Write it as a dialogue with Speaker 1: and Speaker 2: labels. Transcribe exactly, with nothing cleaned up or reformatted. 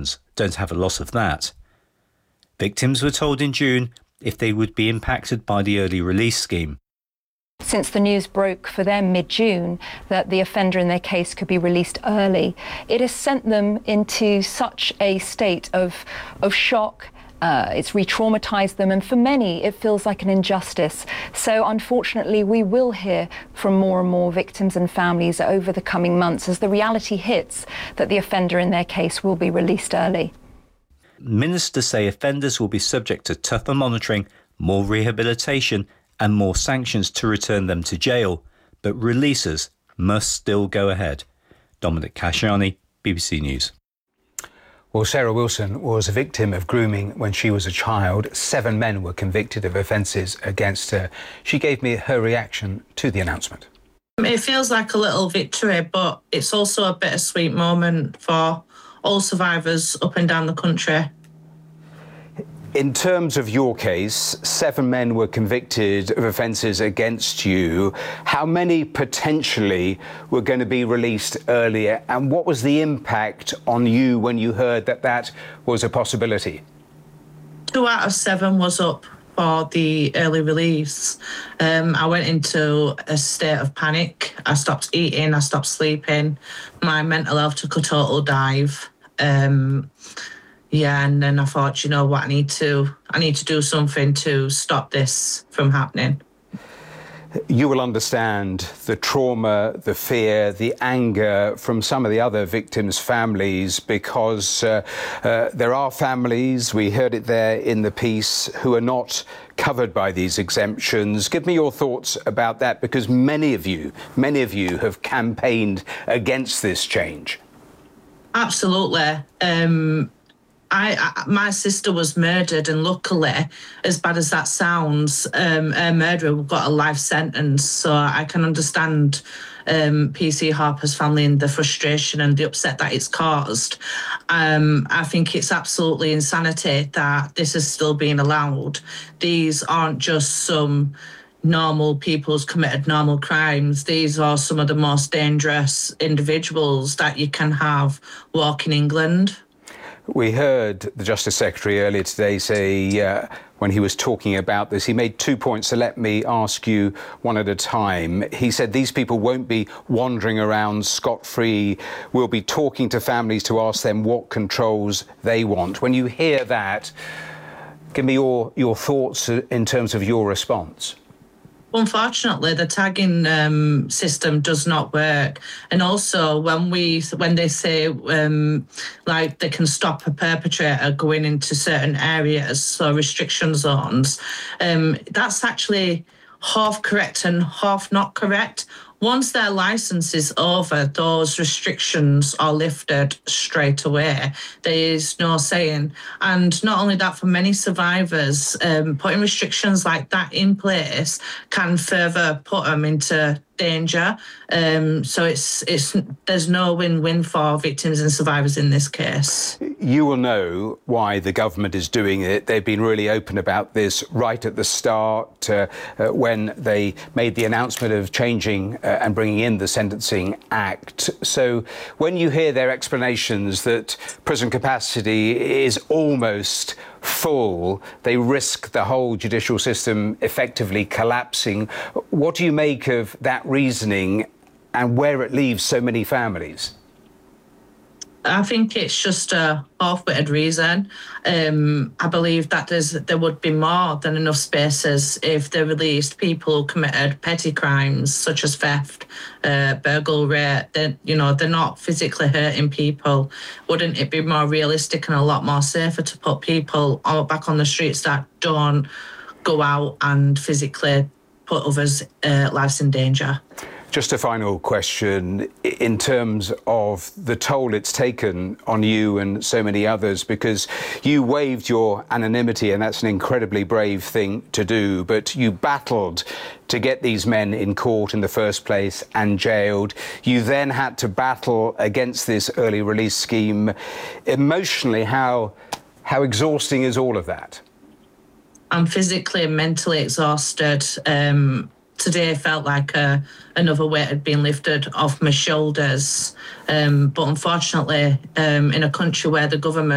Speaker 1: ones don't have a lot of that. Victims were told in June if they would be impacted by the early release scheme.
Speaker 2: Since the news broke for them mid-June that the offender in their case could be released early, it has sent them into such a state of, of shock. Uh, it's re-traumatized them, and for many it feels like an injustice. So unfortunately we will hear from more and more victims and families over the coming months as the reality hits that the offender in their case will be released early.
Speaker 1: Ministers say offenders will be subject to tougher monitoring, more rehabilitation and more sanctions to return them to jail, but releases must still go ahead. Dominic Casciani, B B C News.
Speaker 3: Well, Sarah Wilson was a victim of grooming when she was a child. Seven men were convicted of offences against her. She gave me her reaction to the announcement.
Speaker 4: It feels like a little victory, but it's also a bittersweet moment for all survivors up and down the country.
Speaker 3: In terms of your case, seven men were convicted of offences against you. How many potentially were going to be released earlier? And what was the impact on you when you heard that that was a possibility?
Speaker 4: Two out of seven was up for the early release. Um, I went into a state of panic. I stopped eating, I stopped sleeping. My mental health took a total dive. Um, Yeah, and then I thought, you know what, I need to I need to do something to stop this from happening.
Speaker 3: You will understand the trauma, the fear, the anger from some of the other victims' families, because uh, uh, there are families, we heard it there in the piece, who are not covered by these exemptions. Give me your thoughts about that, because many of you, many of you have campaigned against this change.
Speaker 4: Absolutely. Um, I, I, my sister was murdered, and luckily, as bad as that sounds, um, her murderer got a life sentence. So I can understand um, P C Harper's family and the frustration and the upset that it's caused. Um, I think it's absolutely insanity that this is still being allowed. These aren't just some normal people who's committed normal crimes. These are some of the most dangerous individuals that you can have walk in England.
Speaker 3: We heard the Justice Secretary earlier today say, uh, when he was talking about this, he made two points, so let me ask you one at a time. He said these people won't be wandering around scot-free. We'll be talking to families to ask them what controls they want. When you hear that, give me your, your thoughts in terms of your response.
Speaker 4: Unfortunately, the tagging um, system does not work, and also when we when they say um, like they can stop a perpetrator going into certain areas, so restriction zones, um, that's actually half correct and half not correct. Once their licence is over, those restrictions are lifted straight away. There is no saying. And not only that, for many survivors, um, putting restrictions like that in place can further put them into danger. Um, so it's it's there's no win-win for victims and survivors in this case.
Speaker 3: You will know why the government is doing it. They've been really open about this right at the start uh, uh, when they made the announcement of changing uh, and bringing in the Sentencing Act. So when you hear their explanations that prison capacity is almost full, they risk the whole judicial system effectively collapsing. What do you make of that reasoning and where it leaves so many families?
Speaker 4: I think it's just a half-witted reason. Um, I believe that there's there would be more than enough spaces if they released people who committed petty crimes such as theft, uh, burglary. They, you know, they're not physically hurting people. Wouldn't it be more realistic and a lot more safer to put people back on the streets that don't go out and physically put others' uh, lives in danger?
Speaker 3: Just a final question in terms of the toll it's taken on you and so many others, because you waived your anonymity, and that's an incredibly brave thing to do, but you battled to get these men in court in the first place and jailed. You then had to battle against this early release scheme. Emotionally, how, how exhausting is all of that?
Speaker 4: I'm physically and mentally exhausted. Um, Today felt like uh, another weight had been lifted off my shoulders. Um, but unfortunately, um, in a country where the government